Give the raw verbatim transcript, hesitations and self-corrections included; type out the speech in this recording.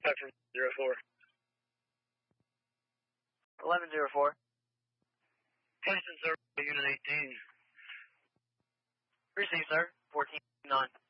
Back from zero four. eleven zero four. Houston, sir, Unit eighteen. Received, sir. fourteen nine.